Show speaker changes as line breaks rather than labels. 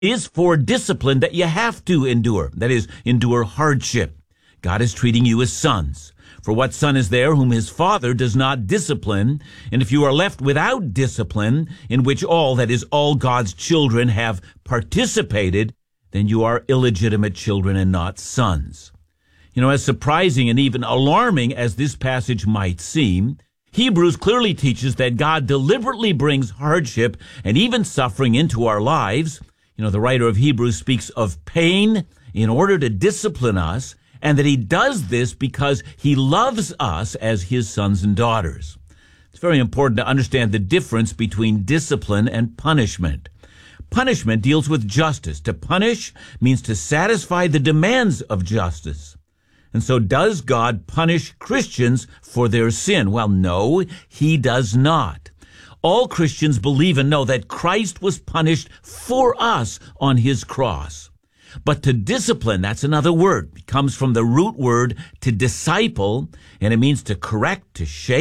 is for discipline that you have to endure. That is, endure hardship. God is treating you as sons. For what son is there whom his father does not discipline? And if you are left without discipline, in which all, that is, all God's children have participated, then you are illegitimate children and not sons. As surprising and even alarming as this passage might seem, Hebrews clearly teaches that God deliberately brings hardship and even suffering into our lives. The writer of Hebrews speaks of pain in order to discipline us, and that he does this because he loves us as his sons and daughters. It's very important to understand the difference between discipline and punishment. Punishment deals with justice. To punish means to satisfy the demands of justice. And so does God punish Christians for their sin? Well, no, he does not. All Christians believe and know that Christ was punished for us on his cross. But to discipline, that's another word. It comes from the root word to disciple, and it means to correct, to shape,